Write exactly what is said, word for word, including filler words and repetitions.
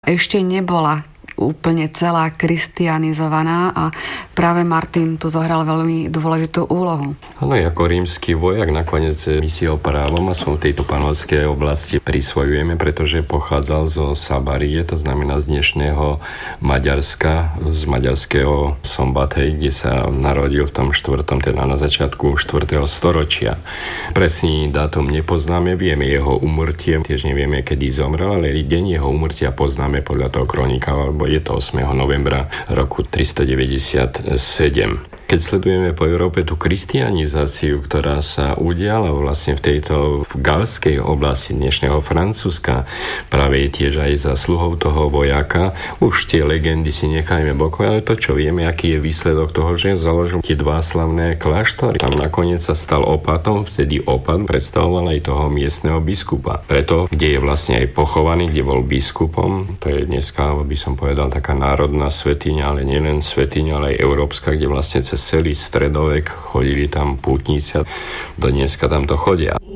ešte nebola úplne celá kristianizovaná a práve Martin tu zohral veľmi dôležitú úlohu. Áno, ako rímsky vojak nakoniec misiou právom a som v tejto panonskej oblasti prisvojujeme, pretože pochádzal zo Sabarie, to znamená z dnešného Maďarska, z maďarského Szombathely, kde sa narodil v tom štvrtom, teda na začiatku štvrtého storočia. Presný dátum nepoznáme, vieme jeho úmrtie, tiež nevieme, kedy zomrel, ale deň jeho úmrtia poznáme podľa toho kronika, alebo je to ôsmeho novembra roku tristodeväťdesiatsedem. Keď sledujeme po Európe tú kristianizáciu, ktorá sa udiala vlastne v tejto galskej oblasti dnešného Francúzska, práve tiež aj zasluhou toho vojaka, už tie legendy si nechajme bokom, ale to, čo vieme, aký je výsledok toho, že založil tie dva slavné kláštory. Tam nakoniec sa stal opatom, vtedy opat predstavoval aj toho miestneho biskupa. Preto, kde je vlastne aj pochovaný, kde bol biskupom, to je dneska, by som povedal, taká národná svätyňa, ale nielen svätyňa, ale aj európska, kde vlastne cez celý stredovek chodili tam pútnici a do dneska tam to chodia.